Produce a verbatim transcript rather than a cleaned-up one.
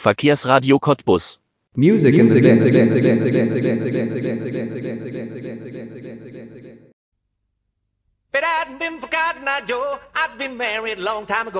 Verkehrsradio Cottbus. Music in the mix. But I've been forgotten now, Joe. I've been married a long time ago.